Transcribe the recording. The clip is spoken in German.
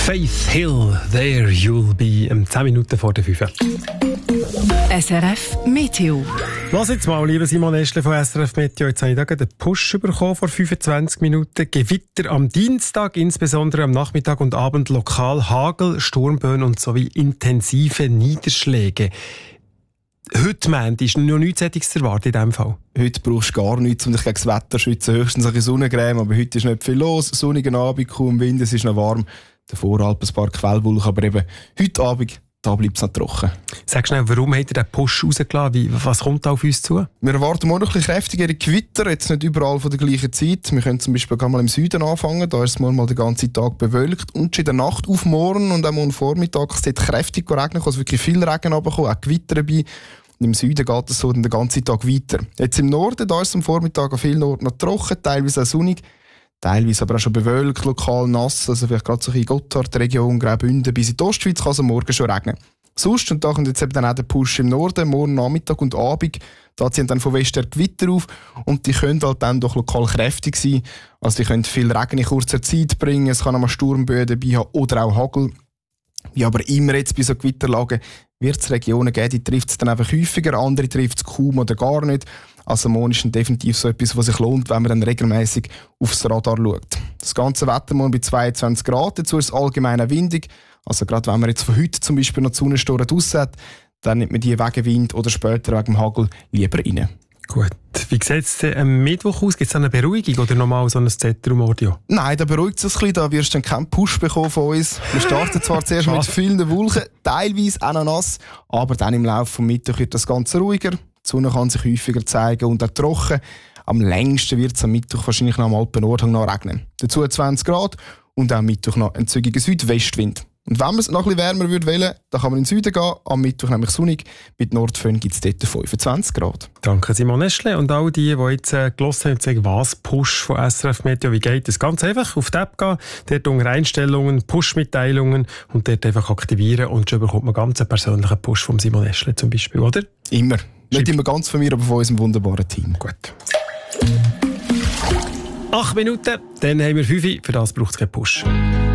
Faith Hill, there you'll be, 10 Minuten vor der 5. SRF Meteo. Was jetzt mal, lieber Simon Eschle von SRF Meteo. Jetzt habe ich da einen Push bekommen vor 25 Minuten. Gewitter am Dienstag, insbesondere am Nachmittag und Abend lokal Hagel, Sturmböen und sowie intensive Niederschläge. Heute, Mandy, ist noch nichts zu erwarten in diesem Fall. Heute brauchst du gar nichts, um dich gegen das Wetter zu schützen. Höchstens ein bisschen Sonnencreme, aber heute ist nicht viel los. Sonnigen Abend, kaum Wind, es ist noch warm. Davor ein paar Quellwolken, aber eben heute Abend, da bleibt es noch trocken. Sag schnell, warum hat er den Push rausgelassen? Was kommt da auf uns zu? Wir erwarten morgen noch ein bisschen kräftigere Gewitter, jetzt nicht überall von der gleichen Zeit. Wir können zum Beispiel mal im Süden anfangen, da ist es morgen mal den ganzen Tag bewölkt. Und schon in der Nacht auf morgen und auch morgen Vormittag es dort kräftig regnen, also wirklich viel Regen runterkommen, auch Gewitter dabei. Und im Süden geht es so den ganzen Tag weiter. Jetzt im Norden, da ist es am Vormittag an vielen Orten noch trocken, teilweise auch sonnig. Teilweise aber auch schon bewölkt, lokal nass, also vielleicht gerade so in Gotthardregion, Graubünden bis in die Ostschweiz kann es am Morgen schon regnen. Sonst, und da kommt jetzt eben dann auch der Push im Norden, morgen Nachmittag und Abend, da ziehen dann von Westen Gewitter auf und die können halt dann doch lokal kräftig sein. Also die können viel Regen in kurzer Zeit bringen, es kann auch mal Sturmböen dabei haben oder auch Hagel. Wie aber immer jetzt bei so Gewitterlagen wird es Regionen geben, die trifft es dann einfach häufiger, andere trifft es kaum oder gar nicht. Also morgen ist definitiv so etwas, was sich lohnt, wenn man dann regelmäßig aufs Radar schaut. Das ganze Wetter morgen bei 22 Grad, dazu ist es allgemein windig. Also gerade wenn man jetzt von heute zum Beispiel noch die Sonnenstoren draussen hat, dann nimmt man die wegen Wind oder später wegen dem Hagel lieber rein. Gut. Wie sieht es am Mittwoch aus? Gibt es eine Beruhigung oder nochmal so ein Zetrum-Audio? Nein, da beruhigt es ein bisschen. Da wirst du dann keinen Push bekommen von uns. Wir starten zwar zuerst mit vielen Wolken, teilweise auch noch nass, aber dann im Laufe des Mittags wird das Ganze ruhiger. Die Sonne kann sich häufiger zeigen und auch trocken. Am längsten wird es am Mittwoch wahrscheinlich noch am Alpen-Nordhang noch regnen. Dazu 20 Grad und auch am Mittwoch noch ein zügiger Südwestwind. Und wenn man es noch ein bisschen wärmer wollen würde, dann kann man in den Süden gehen. Am Mittwoch nämlich sonnig. Mit Nordföhn gibt es dort 25 Grad. Danke Simon Eschle. Und all die jetzt gehört haben, sagen, was Push von SRF Meteo, wie geht das? Ganz einfach auf die App gehen, dort unter Einstellungen, Push-Mitteilungen und dort einfach aktivieren und schon bekommt man ganz einen persönlichen Push von Simon Eschle zum Beispiel, oder? Immer. Nicht immer ganz von mir, aber von unserem wunderbaren Team. Gut. 8 Minuten, dann haben wir 5. Für das braucht es keinen Push.